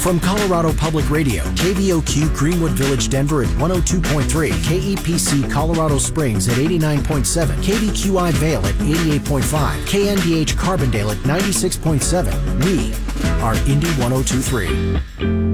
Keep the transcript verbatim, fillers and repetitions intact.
From Colorado Public Radio, K V O Q Greenwood Village, Denver at one oh two point three, K E P C Colorado Springs at eighty-nine point seven, K V Q I Vail at eighty-eight point five, K N D H Carbondale at ninety-six point seven. We are Indy one oh two point three.